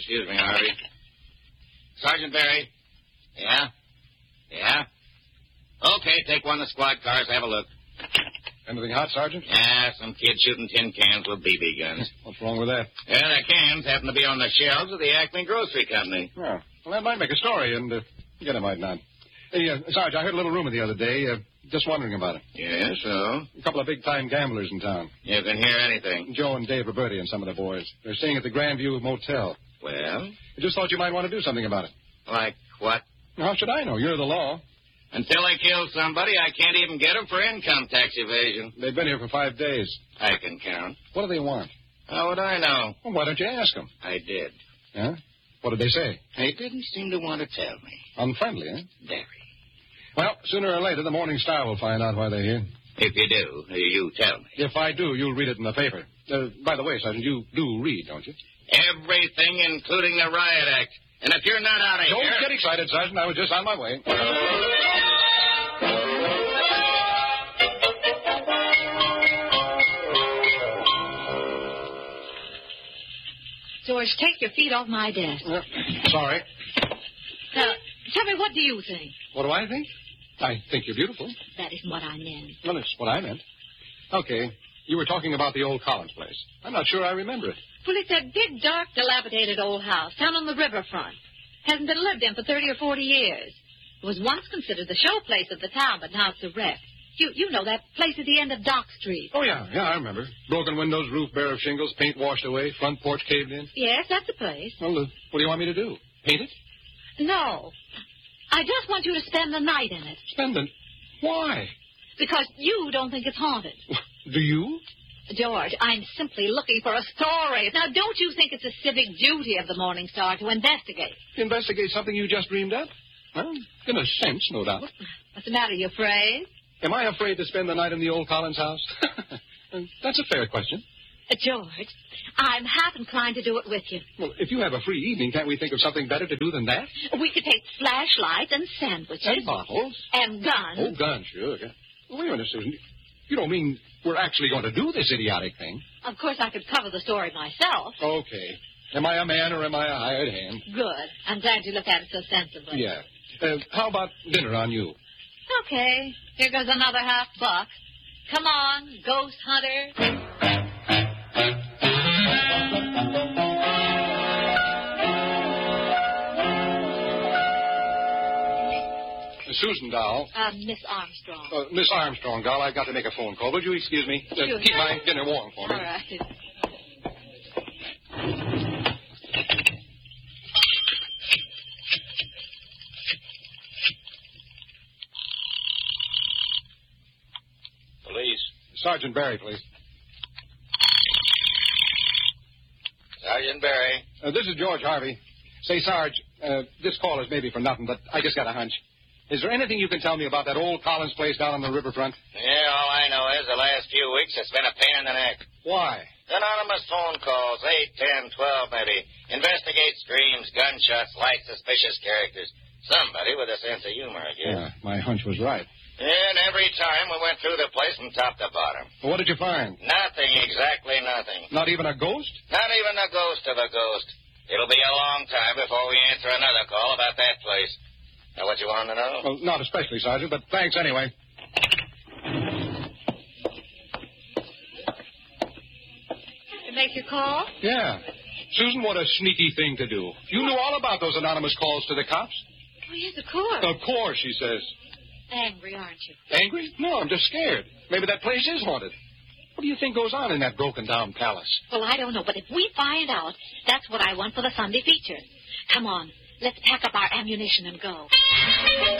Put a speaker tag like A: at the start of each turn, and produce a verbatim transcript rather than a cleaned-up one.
A: excuse me, Harvey. Sergeant Barry? Yeah? Yeah? Okay, take one of the squad cars, have a look.
B: Anything hot, Sergeant?
A: Yeah, some kid shooting tin cans with B B guns.
B: What's wrong with that?
A: Yeah, the cans happen to be on the shelves of the Acme Grocery Company.
B: Oh, well, that might make a story, and, uh, again, it might not. Hey, uh, Sarge, I heard a little rumor the other day. Uh, just wondering about it.
A: Yeah, so?
B: A couple of big-time gamblers in town.
A: You can hear anything.
B: Joe and Dave Roberti and some of the boys. They're staying at the Grandview Motel.
A: Well?
B: I just thought you might want to do something about it.
A: Like what?
B: How should I know? You're the law.
A: Until they kill somebody, I can't even get them for income tax evasion.
B: They've been here for five days.
A: I can count.
B: What do they want?
A: How would I know?
B: Well, why don't you ask them?
A: I did.
B: Yeah? What did they say?
A: They didn't seem to want to tell me.
B: Unfriendly, eh?
A: Very.
B: Well, sooner or later, the Morning Star will find out why they're here.
A: If you do, you tell me.
B: If I do, you'll read it in the paper. Uh, by the way, Sergeant, you do read, don't you?
A: Everything, including the riot act. And if you're not out of
B: Don't
A: here...
B: Don't get excited, Sergeant. I was just on my way.
C: George, take your feet off my desk.
B: Uh, sorry.
C: Now, tell me, what do you think?
B: What do I think? I think you're beautiful.
C: That isn't what I meant.
B: Well, it's what I meant. Okay. You were talking about the old Collins place. I'm not sure I remember it.
C: Well, it's a big, dark, dilapidated old house down on the riverfront. Hasn't been lived in for thirty or forty years. It was once considered the showplace of the town, but now it's a wreck. You you know that place at the end of Dock Street.
B: Oh, yeah, yeah, I remember. Broken windows, roof bare of shingles, paint washed away, front porch caved in.
C: Yes, that's the place.
B: Well, uh, what do you want me to do? Paint it?
C: No. I just want you to spend the night in it.
B: Spend it? Why?
C: Because you don't think it's haunted.
B: Do you?
C: George, I'm simply looking for a story. Now, don't you think it's a civic duty of the Morning Star to investigate?
B: Investigate something you just dreamed up? Well, in a sense, no doubt.
C: What's the matter? You afraid?
B: Am I afraid to spend the night in the old Collins house? That's a fair question.
C: Uh, George, I'm half inclined to do it with you.
B: Well, if you have a free evening, can't we think of something better to do than that?
C: We could take flashlights and sandwiches.
B: And bottles.
C: And guns.
B: Oh, guns, sure. Yeah. Wait a minute, Susan. You don't mean we're actually going to do this idiotic thing?
C: Of course, I could cover the story myself.
B: Okay. Am I a man or am I a hired hand?
C: Good. I'm glad you look at it so sensibly.
B: Yeah. Uh, how about dinner on you?
C: Okay. Here goes another half buck. Come on, ghost hunter.
B: Susan, doll.
C: Uh, Miss Armstrong.
B: Uh, Miss Armstrong, doll, I've got to make a phone call. Would you excuse me? Uh,
C: Sure.
B: Keep my dinner warm for me.
C: All right.
A: Police.
B: Sergeant Barry, please.
A: Sergeant Barry.
B: Uh, this is George Harvey. Say, Sarge, uh, this call is maybe for nothing, but I just got a hunch. Is there anything you can tell me about that old Collins place down on the riverfront?
A: Yeah, all I know is the last few weeks it's been a pain in the neck.
B: Why?
A: Anonymous phone calls, eight, ten, twelve maybe. Investigate screams, gunshots, light suspicious characters. Somebody with a sense of humor, I guess.
B: Yeah, my hunch was right.
A: And every time we went through the place from top to bottom.
B: Well, what did you find?
A: Nothing, exactly nothing.
B: Not even a ghost?
A: Not even a ghost of a ghost. It'll be a long time before we answer another call about that place. Now, what you want to know?
B: Well, not especially, Sergeant, but thanks anyway.
C: To make your call?
B: Yeah. Susan, what a sneaky thing to do. You knew all about those anonymous calls to the cops?
C: Oh, yes, of course.
B: Of course, she says.
C: Angry, aren't you?
B: Angry? No, I'm just scared. Maybe that place is haunted. What do you think goes on in that broken-down palace?
C: Well, I don't know, but if we find out, that's what I want for the Sunday feature. Come on, let's pack up our ammunition and go.